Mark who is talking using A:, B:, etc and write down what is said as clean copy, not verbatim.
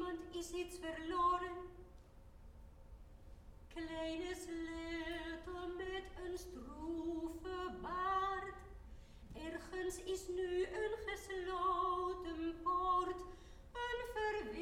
A: iemand is iets verloren. Kleine sleutel met een stroeve baard. Ergens is nu een gesloten poort, een